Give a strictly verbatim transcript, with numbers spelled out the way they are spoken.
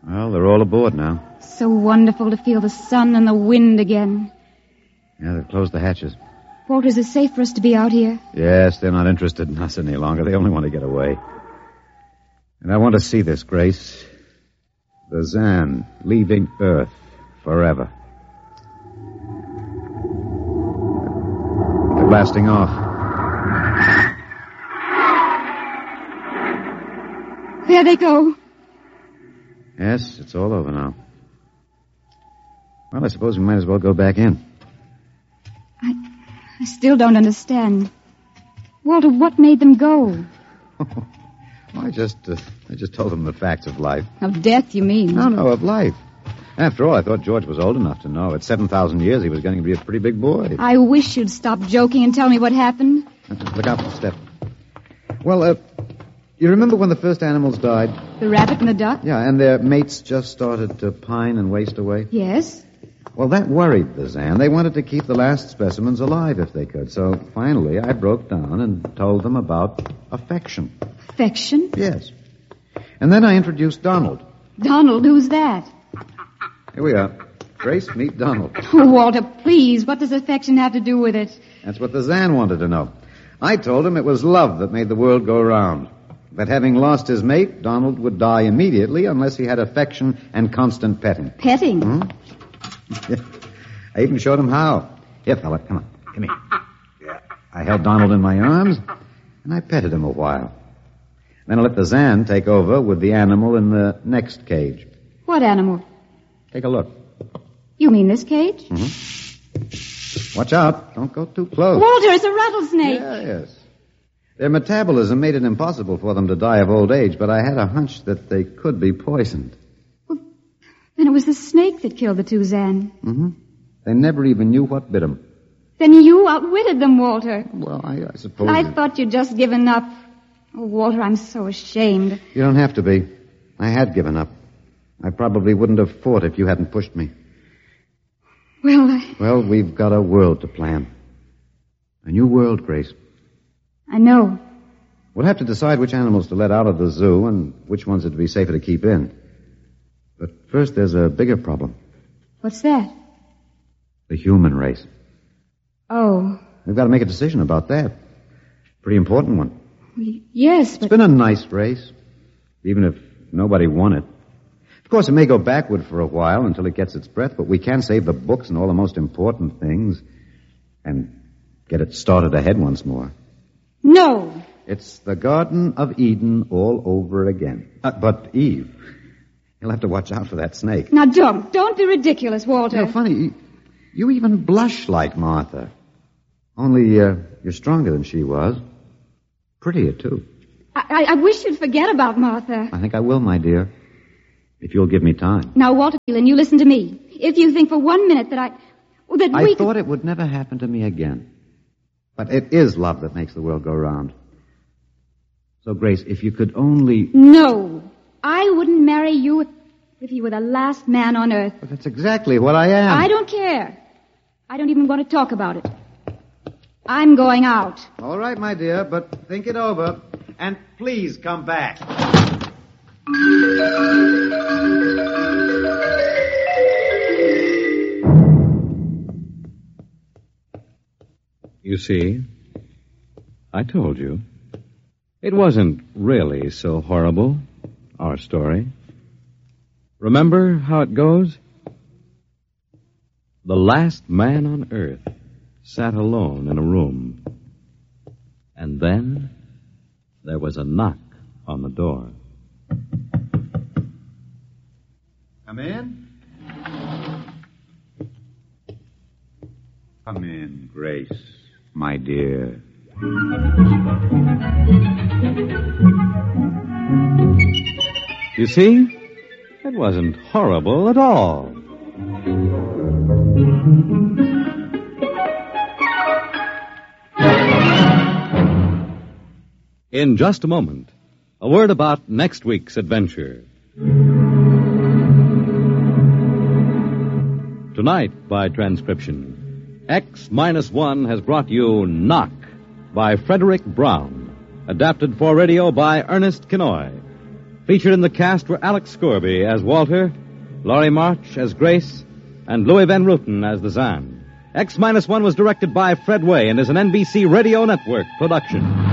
Well, they're all aboard now. So wonderful to feel the sun and the wind again. Yeah, they've closed the hatches. Walter, is it safe for us to be out here? Yes, they're not interested in us any longer. They only want to get away. And I want to see this, Grace. The Zan leaving Earth forever. They're blasting off. There they go. Yes, it's all over now. Well, I suppose we might as well go back in. I, I still don't understand. Walter, what made them go? Well, I just, uh, I just told them the facts of life. Of death, you mean? No, no, of life. After all, I thought George was old enough to know. At seven thousand years, he was going to be a pretty big boy. I wish you'd stop joking and tell me what happened. Look out for the step. Well, uh, you remember when the first animals died? The rabbit and the duck? Yeah, and their mates just started to pine and waste away? Yes. Well, that worried the Zan. They wanted to keep the last specimens alive if they could. So finally, I broke down and told them about affection. Affection? Yes. And then I introduced Donald. Donald, who's that? Here we are. Grace, meet Donald. Oh, Walter, please, what does affection have to do with it? That's what the Zan wanted to know. I told him it was love that made the world go round. That having lost his mate, Donald would die immediately unless he had affection and constant petting. Petting? Hmm? I even showed him how. Here, fella, come on. Come here. Yeah. I held Donald in my arms, and I petted him a while. Then I let the Zan take over with the animal in the next cage. What animal? Take a look. You mean this cage? Mm-hmm. Watch out. Don't go too close. Walter, it's a rattlesnake. Yes. Their metabolism made it impossible for them to die of old age, but I had a hunch that they could be poisoned. Well, then it was the snake that killed the two Zan. Mm-hmm. They never even knew what bit them. Then you outwitted them, Walter. Well, I, I suppose... I it... thought you'd just given up. Oh, Walter, I'm so ashamed. You don't have to be. I had given up. I probably wouldn't have fought if you hadn't pushed me. Well, I... Well, we've got a world to plan. A new world, Grace. I know. We'll have to decide which animals to let out of the zoo and which ones it'd be safer to keep in. But first, there's a bigger problem. What's that? The human race. Oh. We've got to make a decision about that. Pretty important one. Yes, but... It's been a nice race, even if nobody won it. Of course, it may go backward for a while until it gets its breath, but we can save the books and all the most important things and get it started ahead once more. No. It's the Garden of Eden all over again. Uh, but, Eve, you'll have to watch out for that snake. Now, don't. Don't be ridiculous, Walter. You know, funny, you even blush like Martha. Only uh, you're stronger than she was. Prettier, too. I, I, I wish you'd forget about Martha. I think I will, my dear. If you'll give me time. Now, Walter Phelan, you listen to me. If you think for one minute that I... Well, that I we thought could... it would never happen to me again. But it is love that makes the world go round. So, Grace, if you could only... No. I wouldn't marry you if, if you were the last man on earth. But that's exactly what I am. I don't care. I don't even want to talk about it. I'm going out. All right, my dear, but think it over. And please come back. You see, I told you. It wasn't really so horrible, our story. Remember how it goes? The last man on earth sat alone in a room. And then there was a knock on the door. Come in. Come in, Grace, my dear. You see, it wasn't horrible at all. In just a moment, a word about next week's adventure. Tonight, by transcription, X minus one has brought you Knock by Frederick Brown, adapted for radio by Ernest Kinoy. Featured in the cast were Alex Scorby as Walter, Laurie March as Grace, and Louis Van Ruten as the Zan. X Minus One was directed by Fred Way and is an N B C Radio Network production.